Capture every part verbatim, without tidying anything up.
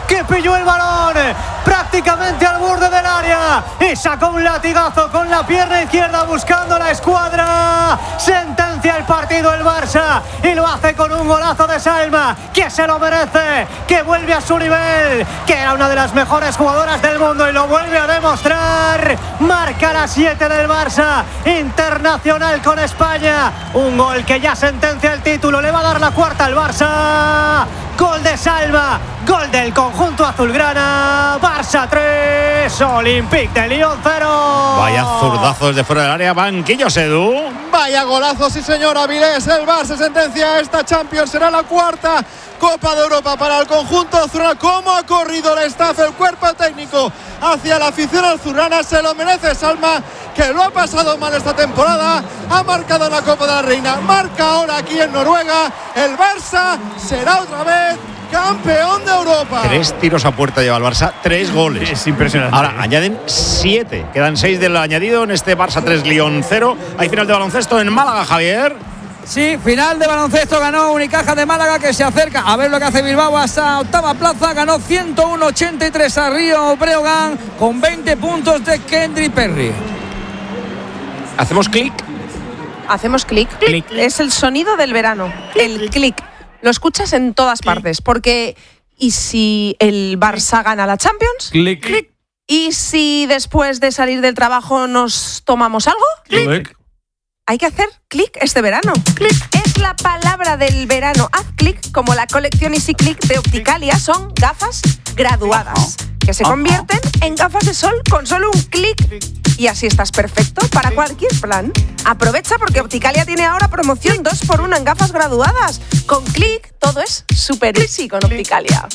que pilló el balón prácticamente al borde del área y sacó un latigazo con la pierna izquierda buscando la escuadra. Sentencia el partido el Barça y lo hace con un golazo de Salma, que se lo merece, que vuelve a su nivel, que era una de las mejores jugadoras del mundo y lo vuelve a demostrar. Marca la siete del Barça, internacional con España. Un gol que ya sentencia el título, le va a dar la cuarta al Barça. Gol de Salma, gol del conjunto azulgrana. Barça tres, Olympique de Lyon cero. Vaya zurdazo desde fuera del área, banquillos, Edu. Vaya golazo, sí señor, Avilés. El Barça sentencia esta Champions, será la cuarta Copa de Europa para el conjunto azulgrana. ¿Cómo ha corrido el staff, el cuerpo técnico hacia la afición azulgrana? Se lo merece Salma, que lo ha pasado mal esta temporada. Ha marcado en la Copa de la Reina, marca ahora aquí en Noruega. El Barça será otra vez campeón de Europa. Tres tiros a puerta lleva el Barça, tres goles. Es impresionante. Ahora añaden siete, quedan seis del añadido en este Barça tres, Lyon cero. Hay final de baloncesto en Málaga, Javier. Sí, final de baloncesto, ganó Unicaja de Málaga, que se acerca a ver lo que hace Bilbao hasta octava plaza. Ganó ciento uno a ochenta y tres a Río Breogán con veinte puntos de Kendrick Perry. ¿Hacemos clic? Hacemos clic. Clic. Es el sonido del verano, el clic. Lo escuchas en todas partes, porque ¿y si el Barça gana la Champions? Clic. Clic. ¿Y si después de salir del trabajo nos tomamos algo? Clic. Hay que hacer clic este verano. Clic es la palabra del verano. Haz clic como la colección Easy Click de Opticalia. Son gafas graduadas que se convierten en gafas de sol con solo un clic. Y así estás perfecto para cualquier plan. Aprovecha porque Opticalia tiene ahora promoción dos por uno en gafas graduadas. Con clic todo es super easy con Opticalia.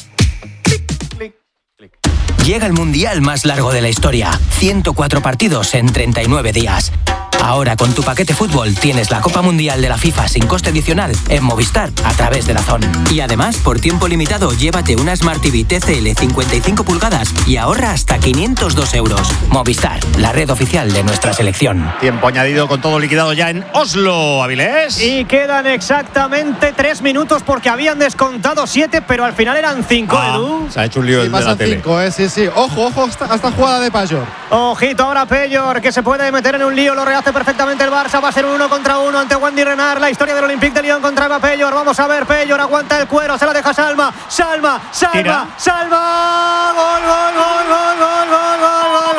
Llega el mundial más largo de la historia. ciento cuatro partidos en treinta y nueve días. Ahora con tu paquete fútbol tienes la Copa Mundial de la FIFA sin coste adicional en Movistar a través de DAZN. Y además, por tiempo limitado, llévate una Smart T V T C L cincuenta y cinco pulgadas y ahorra hasta quinientos dos euros. Movistar, la red oficial de nuestra selección. Tiempo añadido con todo liquidado ya en Oslo, Avilés. Y quedan exactamente tres minutos porque habían descontado siete, pero al final eran cinco, Ah, Edu. se ha hecho un lío Sí, el de la pasan tele. cinco, eh, sí, sí. Ojo, ojo, hasta, hasta jugada de Payor. Ojito ahora Pellor, que se puede meter en un lío, lo rehace perfectamente el Barça, va a ser un uno contra uno ante Wendy Renard, la historia del Olympique de Lyon contra Eva Pellor. Vamos a ver, Pellor aguanta el cuero, se la deja Salma, Salma, Salma, Tira. Salma, gol, gol, gol, gol, gol, gol, gol,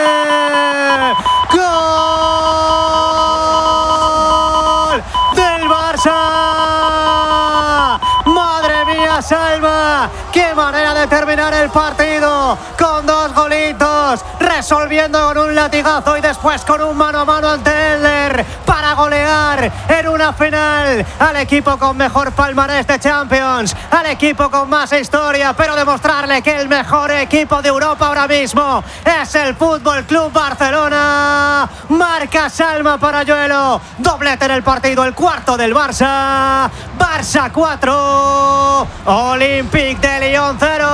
gol, gol, gol del Barça. Madre mía, Salma, qué manera de terminar el partido, con dos golitos, resolviendo con un latigazo y después con un mano a mano ante Elder para golear en una final al equipo con mejor palmarés de Champions, al equipo con más historia, pero demostrarle que el mejor equipo de Europa ahora mismo es el Fútbol Club Barcelona. Marca Salma para Joelo, doblete en el partido, el cuarto del Barça. Barça cuatro, Olympique de Lyon cero.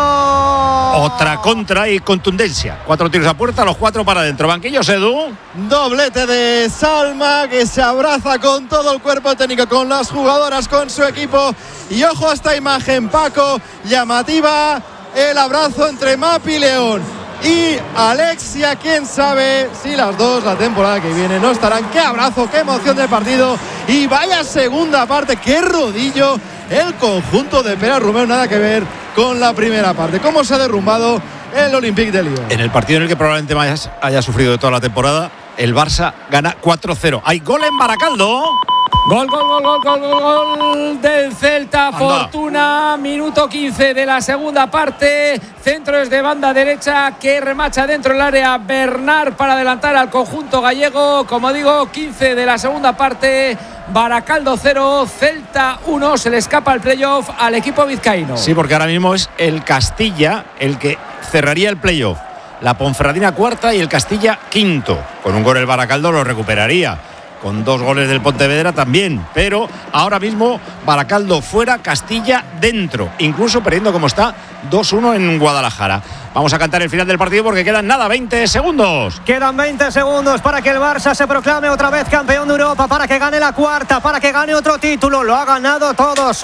Otra contra y contundencia. Cuatro tiros a puerta, los cuatro para adentro. Banquillos, Edu. Doblete de Salma, que se abraza con todo el cuerpo técnico, con las jugadoras, con su equipo. Y ojo a esta imagen, Paco, llamativa, el abrazo entre Mapi y León y Alexia. Quién sabe si las dos la temporada que viene no estarán. Qué abrazo, qué emoción del partido. Y vaya segunda parte, qué rodillo el conjunto de Pera Romero, nada que ver con la primera parte. Cómo se ha derrumbado el Olympique de Lyon. En el partido en el que probablemente más haya sufrido de toda la temporada, el Barça gana cuatro cero. Hay gol en Baracaldo. Gol, gol, gol, gol, gol, gol, gol del Celta. Anda. Fortuna, minuto quince de la segunda parte. Centro desde banda derecha que remacha dentro del área Bernard para adelantar al conjunto gallego. Como digo, quince de la segunda parte. Baracaldo cero, Celta uno. Se le escapa el playoff al equipo vizcaíno. Sí, porque ahora mismo es el Castilla el que cerraría el playoff. La Ponferradina cuarta y el Castilla quinto. Con un gol el Baracaldo lo recuperaría. Con dos goles del Pontevedra también. Pero ahora mismo Baracaldo fuera, Castilla dentro. Incluso perdiendo como está dos uno en Guadalajara. Vamos a cantar el final del partido porque quedan nada, veinte segundos. Quedan veinte segundos para que el Barça se proclame otra vez campeón de Europa, para que gane la cuarta, para que gane otro título. Lo ha ganado todo.